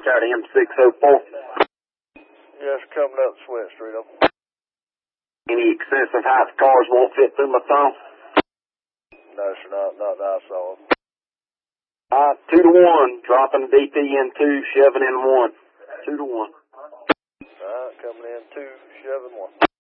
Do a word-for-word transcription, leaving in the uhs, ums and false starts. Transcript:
County M six oh four. Yes, coming up Sweat Street. Over. Any excessive height cars won't fit through my phone? No, sir, not, not that I saw. Alright, two to one. Dropping D P in two, shoving in one. Two to one. Alright, coming in two, shoving one.